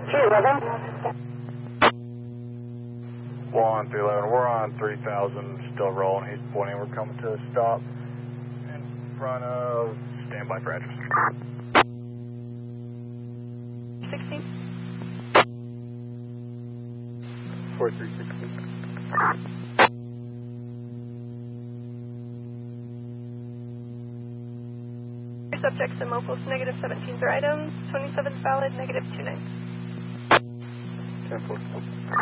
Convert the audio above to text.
211. 1311, we're on 3000, still rolling. He's pointing, we're coming to a stop in front of standby for address. 16. 4316. Subjects and locals, negative 17 for items, 27 valid, negative 29. 10-4.